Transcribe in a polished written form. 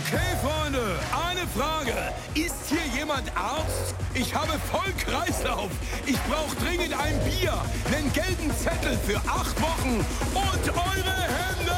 Okay, Freunde, eine Frage. Ist hier jemand Arzt? Ich habe voll Kreislauf. Ich brauche dringend ein Bier, einen gelben Zettel für 8 Wochen und eure Hände!